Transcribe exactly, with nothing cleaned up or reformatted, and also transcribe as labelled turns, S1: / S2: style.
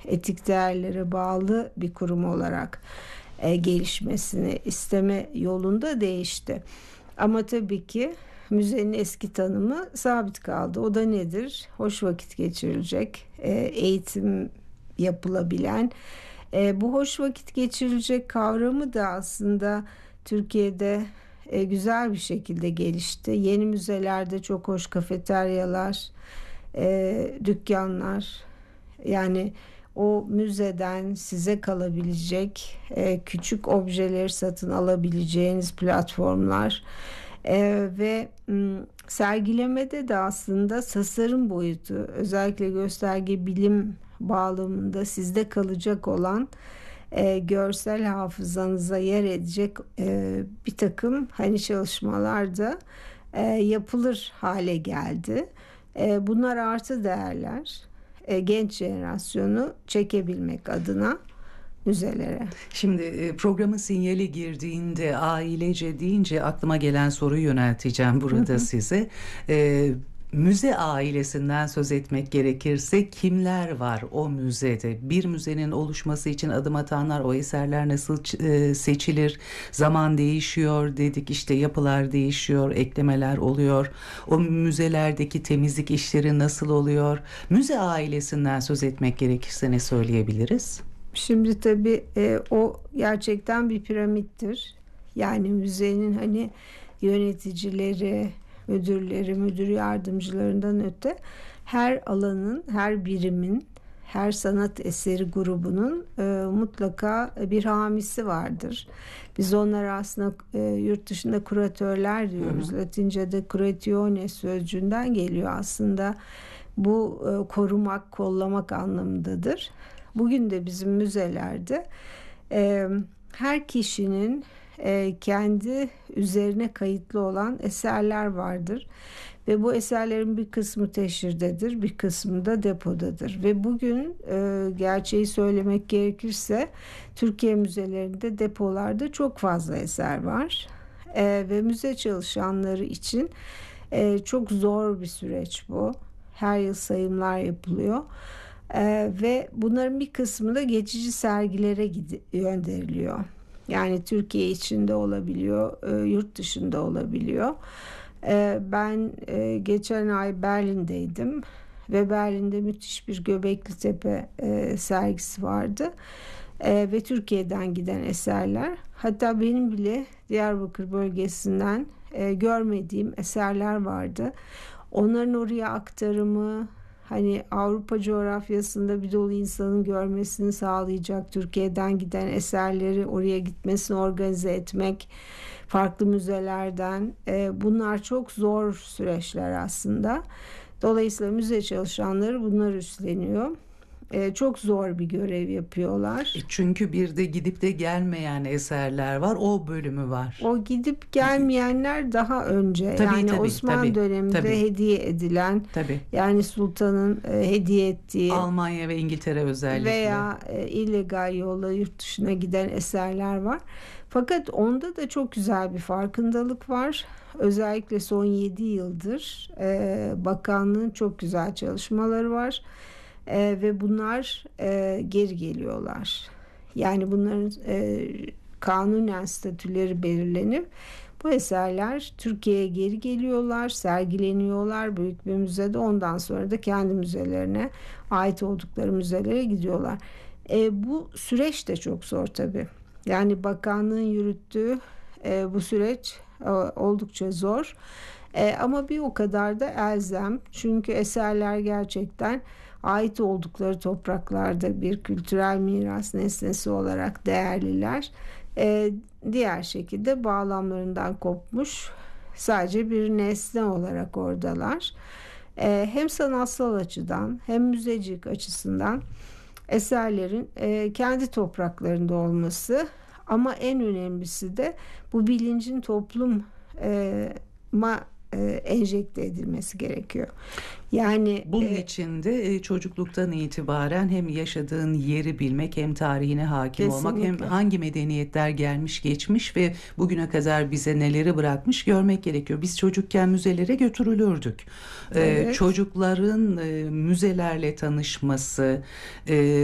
S1: etik değerlere bağlı bir kurum olarak e, gelişmesini isteme yolunda değişti. Ama tabii ki müzenin eski tanımı sabit kaldı. O da nedir? Hoş vakit geçirilecek, e, eğitim yapılabilen. E, bu hoş vakit geçirilecek kavramı da aslında Türkiye'de e, güzel bir şekilde gelişti. Yeni müzelerde çok hoş kafeteryalar, e, dükkanlar, yani o müzeden size kalabilecek e, küçük objeleri satın alabileceğiniz platformlar e, ve m, sergilemede de aslında tasarım boyutu, özellikle gösterge bilim bağlamında sizde kalacak olan, e, görsel hafızanıza yer edecek e, bir takım hani çalışmalar da e, yapılır hale geldi. E, bunlar artı değerler. E, genç jenerasyonu çekebilmek adına müzelere.
S2: Şimdi e, programın sinyali girdiğinde, ailece deyince aklıma gelen soruyu yönelteceğim burada hı hı. size. E, Müze ailesinden söz etmek gerekirse kimler var o müzede? Bir müzenin oluşması için adım atanlar, o eserler nasıl seçilir? Zaman değişiyor dedik, işte yapılar değişiyor, eklemeler oluyor. O müzelerdeki temizlik işleri nasıl oluyor? Müze ailesinden söz etmek gerekirse ne söyleyebiliriz?
S1: Şimdi tabii e, o gerçekten bir piramittir. Yani müzenin hani yöneticileri, müdürleri, müdür yardımcılarından öte her alanın, her birimin, her sanat eseri grubunun e, mutlaka bir hamisi vardır. Biz onlara aslında e, yurt dışında kuratörler diyoruz. Hı hı. Latince'de curatione sözcüğünden geliyor aslında. Bu e, korumak, kollamak anlamındadır. Bugün de bizim müzelerde e, her kişinin e, kendi üzerine kayıtlı olan eserler vardır. Ve bu eserlerin bir kısmı teşhirdedir, bir kısmı da depodadır. Ve bugün e, gerçeği söylemek gerekirse Türkiye müzelerinde, depolarda çok fazla eser var. E, ve müze çalışanları için e, çok zor bir süreç bu. Her yıl sayımlar yapılıyor. Ee, ve bunların bir kısmı da geçici sergilere gid- gönderiliyor. Yani Türkiye içinde olabiliyor, e, yurt dışında olabiliyor. E, ben e, geçen ay Berlin'deydim ve Berlin'de müthiş bir Göbekli Tepe e, sergisi vardı. E, ve Türkiye'den giden eserler. Hatta benim bile Diyarbakır bölgesinden e, görmediğim eserler vardı. Onların oraya aktarımı, hani Avrupa coğrafyasında bir dolu insanın görmesini sağlayacak, Türkiye'den giden eserleri oraya gitmesini organize etmek, farklı müzelerden, e, bunlar çok zor süreçler aslında. Dolayısıyla müze çalışanları bunlar üstleniyor. Ee, çok zor bir görev yapıyorlar.
S2: E çünkü bir de gidip de gelmeyen eserler var. O bölümü var.
S1: O gidip gelmeyenler daha önce.
S2: Tabii,
S1: yani
S2: tabii,
S1: Osmanlı
S2: tabii,
S1: döneminde
S2: tabii.
S1: hediye edilen,
S2: Tabii.
S1: yani sultanın e, hediye ettiği,
S2: Almanya ve İngiltere özellikle
S1: veya e, illegal yolla yurt dışına giden eserler var. Fakat onda da çok güzel bir farkındalık var. Özellikle son yedi yıldır e, bakanlığın çok güzel çalışmaları var. Ee, ve bunlar e, geri geliyorlar. Yani bunların e, kanunen statüleri belirlenip bu eserler Türkiye'ye geri geliyorlar, sergileniyorlar büyük bir müzede. Ondan sonra da kendi müzelerine, ait oldukları müzelere gidiyorlar. E, bu süreç de çok zor tabii. Yani bakanlığın yürüttüğü e, bu süreç e, oldukça zor. E, ama bir o kadar da elzem. Çünkü eserler gerçekten ait oldukları topraklarda bir kültürel miras nesnesi olarak değerliler. Ee, diğer şekilde bağlamlarından kopmuş sadece bir nesne olarak oradalar. Ee, hem sanatsal açıdan hem müzecilik açısından eserlerin e, kendi topraklarında olması, ama en önemlisi de bu bilincin toplum e, ma enjekte edilmesi gerekiyor. Yani
S2: bunun
S1: e,
S2: için de çocukluktan itibaren hem yaşadığın yeri bilmek, hem tarihine hakim
S1: kesinlikle.
S2: olmak, hem hangi medeniyetler gelmiş geçmiş ve bugüne kadar bize neleri bırakmış görmek gerekiyor. Biz çocukken müzelere götürülürdük. Evet. Ee, çocukların e, müzelerle tanışması, e,